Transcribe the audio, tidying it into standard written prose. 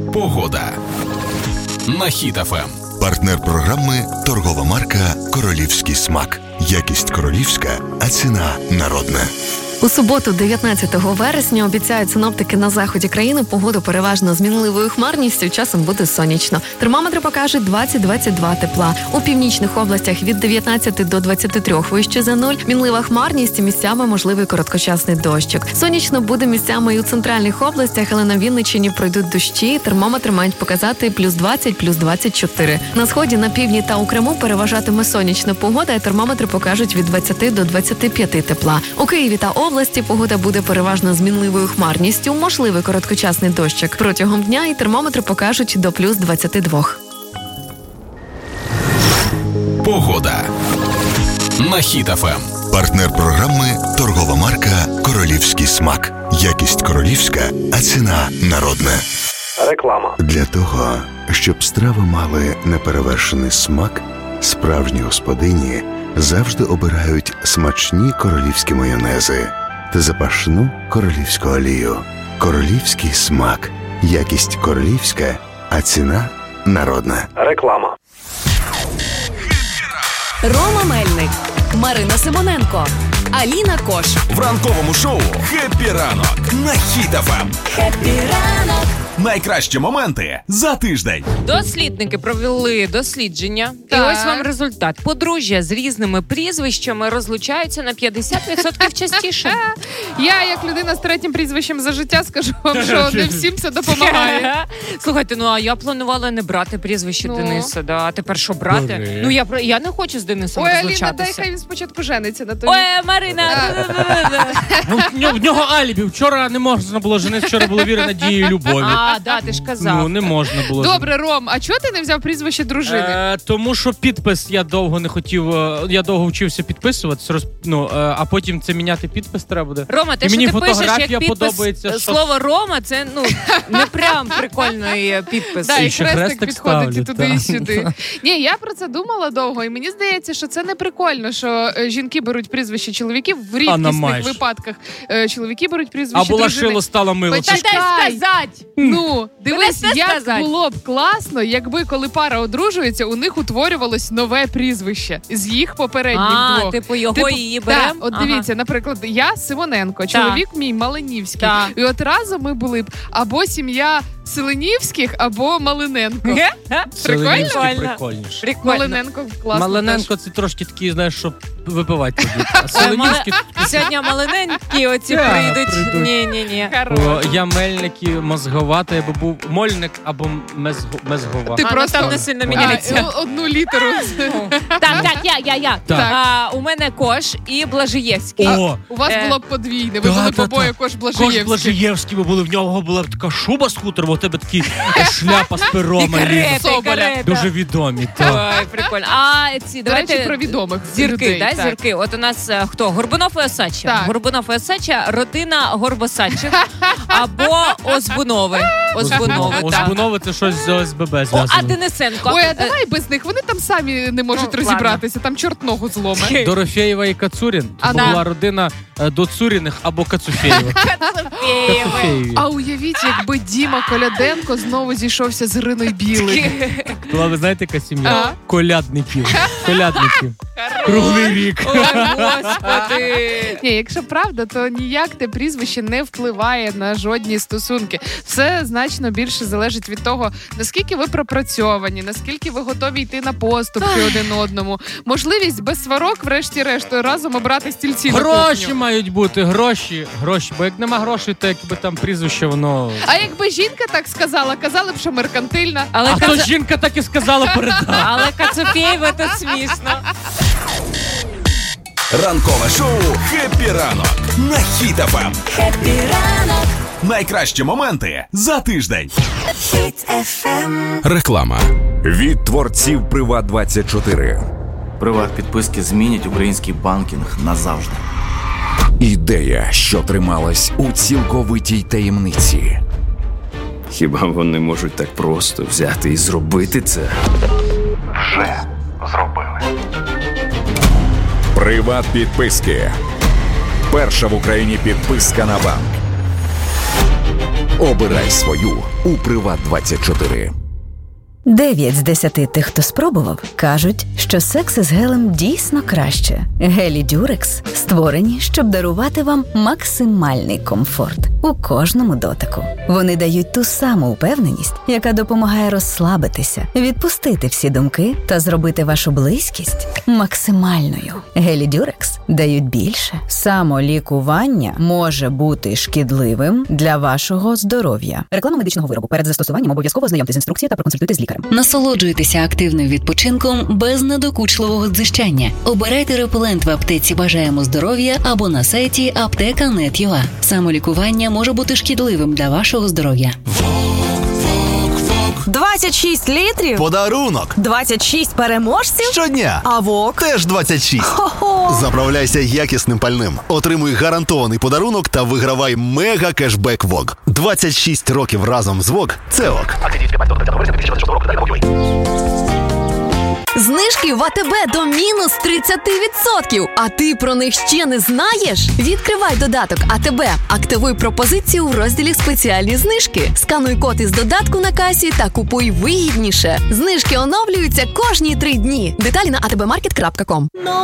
Погода на Хіт ФМ. Партнер програми – торгова марка «Королівський смак». Якість королівська, а ціна народна. У суботу, 19 вересня, обіцяють синоптики на заході країни погоду переважно з мінливою хмарністю, часом буде сонячно. Термометри покажуть 20-22 тепла. У північних областях від 19 до 23 вище за нуль. Мінлива хмарність, місцями можливий короткочасний дощик. Сонячно буде місцями і у центральних областях, але на Вінниччині пройдуть дощі. Термометри мають показати плюс 20, плюс 24. На сході, на півдні та у Криму переважатиме сонячна погода, і термометри покажуть від 20 до 25 тепла. У Києві та області погода буде переважно з мінливою хмарністю, можливий короткочасний дощик. Протягом дня і термометри покажуть до плюс 22. Погода на Хіт ФМ. Партнер програми – торгова марка «Королівський смак». Якість королівська, а ціна народна. Реклама. Для того, щоб страви мали неперевершений смак, справжні господині завжди обирають смачні королівські майонези та запашну королівську олію. Королівський смак. Якість королівська, а ціна народна. Реклама. Рома Мельник, Марина Симоненко, Аліна Кош. В ранковому шоу «Хеппі ранок» на Хіт ФМ. Хеппі ранок. Найкращі моменти за тиждень. Дослідники провели дослідження. Так. І ось вам результат. Подружжя з різними прізвищами розлучаються на 50% частіше. Я, як людина з третім прізвищем за життя, скажу вам, що не всім це допомагає. Слухайте, ну а я планувала не брати прізвище Дениса, да. А тепер що брати? Ну я не хочу з Денисом Ой, Аліна, розлучатися. дай хай він спочатку жениться на тобі. Ой, Марина! В нього алібі. Вчора не можна було женитися, вчора було віри, надії, любові. А, да, ти ж казав. Ну, не можна було. Добре, Ром, а чого ти не взяв прізвище дружини? Тому що підпис я довго не хотів, я довго вчився підписуватися, а потім це міняти підпис треба буде. Рома, те, І що мені ти пишеш, фотографія як підпис, подобається, що- слово Рома, це, не прям прикольний підпис. Да, і ще хрестик хрестик підходить і ставлять, туди, і так. сюди. Ні, я про це думала довго, і мені здається, що це не прикольно, що жінки беруть прізвище чоловіків, в рідкісних майже. випадках чоловіки беруть прізвище Або дружини. лашило стало мило. Почекай. Це ж- Дай сказати! Ну, дивись, Мене як сказати. було б класно, якби, коли пара одружується, у них утворювалось нове прізвище з їх попередніх двох. Типу його і її берем? От дивіться, наприклад, я Симоненко, чоловік мій Малинівський. Так. І от разом ми були б або сім'я Селенівських, або Малиненко. Селенівський Прикольно. прикольніше. Прикольно. Малиненко класно. Малиненко це трошки такий, знаєш, щоб випивати тоді. А Селенівський... Сьогодні маленькі оці Да, прийдуть. прийдуть. Ні. О, я мельник і мозговатий, або був мольник, або мезгова. Ти просто там не сильно міняється. одну літеру. Так, я. Так. У мене Кош і Блажиєвський. О, У вас було б подвійне. Ви були б обоє Кош Кош Блажиєвський. Блажиєвський, бо були, в нього була така шуба з хутором, у тебе такі шляпа з пером. Карета. Дуже відомі. Так. Ой, прикольно. А ці, До речі, давайте про відомих зірки, людей. да, так. зірки. От у нас хто? Горбунов і Осадча. Так. Горбунов і Осадча, родина Горбосадчих або Озбунови. Озбунови, так. Озбунови це щось з ОСББ А зв'язано. Денисенко? Ой, а давай без них. Вони там самі не можуть Ну, розібратися. Там чорт ногу зломе. Дорофєєва і Кацурін. Це да. була родина Доцуріних або Кацуфєєвих. Кацуфєєві. А уявіть, якби Діма Коляденко знову зійшовся з Іриною Білик. Була, ви знаєте, яка сім'я? А? Колядників. Круглий рік. Ой, господи. Ні, якщо правда, то ніяк те прізвище не впливає на жодні стосунки. Все значно більше залежить від того, наскільки ви пропрацьовані, наскільки ви готові йти на поступки один одному. Можливість без сварок, врешті-решт, разом обрати стільці на Гроші кухню. мають бути, гроші. Бо як нема грошей, то якби там прізвище, воно... А якби жінка так сказала, казали б, що меркантильна. Але А то жінка так і сказала передати. Але Кацуфєєва це смішно. Ранкове шоу «Хеппі ранок» на Хіт ФМ. Хеппі ранок. Найкращі моменти за тиждень. Хіт FM. Реклама. Від творців Приват24. Приват-підписки змінять український банкінг назавжди. Ідея, що трималась у цілковитій таємниці. Хіба вони можуть так просто взяти і зробити це? Вже зробили. Приват-підписки. Перша в Україні підписка на банк. Обирай свою у Приват24. 9 з 10 тих, хто спробував, кажуть, що секс із гелем дійсно краще. Гелі Дюрекс створені, щоб дарувати вам максимальний комфорт у кожному дотику. Вони дають ту саму впевненість, яка допомагає розслабитися, відпустити всі думки та зробити вашу близькість максимальною. Гелі Дюрекс дають більше. Самолікування може бути шкідливим для вашого здоров'я. Реклама медичного виробу. Перед застосуванням обов'язково ознайомтесь з інструкцією та проконсультуйтесь з лікарем. Насолоджуйтеся активним відпочинком без надокучливого дзижчання. Обирайте репелент в аптеці «Бажаємо здоров'я» або на сайті apteka.net.ua. Самолікування може бути шкідливим для вашого здоров'я. 26 літрів? Подарунок! 26 переможців? Щодня! А ВОК? Теж 26. Хо-хо! Заправляйся якісним пальним. Отримуй гарантований подарунок та вигравай мега-кешбек ВОК. 26 років разом з ВОК – це ОК. Знижки в АТБ до мінус 30%. А ти про них ще не знаєш? Відкривай додаток АТБ. Активуй пропозицію в розділі «Спеціальні знижки». Скануй код із додатку на касі та купуй вигідніше. Знижки оновлюються кожні 3 дні. Деталі на atbmarket.com.